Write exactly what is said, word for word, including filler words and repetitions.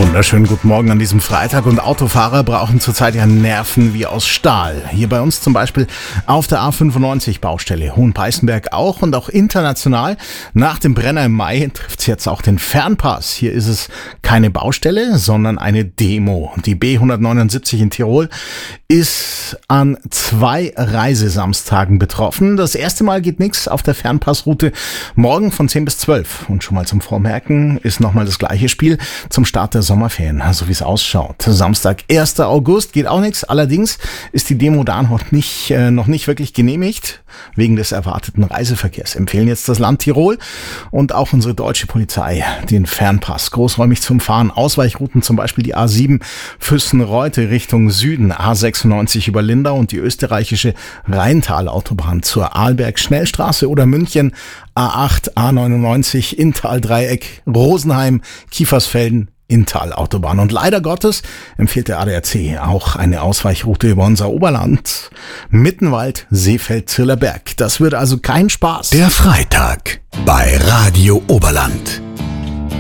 Wunderschönen guten Morgen an diesem Freitag, und Autofahrer brauchen zurzeit ja Nerven wie aus Stahl. Hier bei uns zum Beispiel auf der A fünfundneunzig Baustelle Hohenpeißenberg auch, und auch international. Nach dem Brenner im Mai trifft es jetzt auch den Fernpass. Hier ist es keine Baustelle, sondern eine Demo. Die B hundertneunundsiebzig in Tirol ist an zwei Reisesamstagen betroffen. Das erste Mal geht nichts auf der Fernpassroute morgen von zehn bis zwölf. Und schon mal zum Vormerken ist nochmal das gleiche Spiel zum Start der Sommerferien, so wie es ausschaut. Samstag, erster August, geht auch nichts. Allerdings ist die Demo da noch nicht, äh, noch nicht wirklich genehmigt, wegen des erwarteten Reiseverkehrs. Empfehlen jetzt das Land Tirol und auch unsere deutsche Polizei den Fernpass großräumig zum Fahren. Ausweichrouten zum Beispiel die A sieben Füssen-Reute Richtung Süden, A sechsundneunzig über Lindau und die österreichische Rheintalautobahn zur Arlberg-Schnellstraße oder München, A acht, A neunundneunzig, Inntal-Dreieck, Rosenheim, Kiefersfelden, Inntal-Autobahn. Und leider Gottes empfiehlt der A D A C auch eine Ausweichroute über unser Oberland. Mittenwald, Seefeld, Zillerberg. Das wird also kein Spaß. Der Freitag bei Radio Oberland.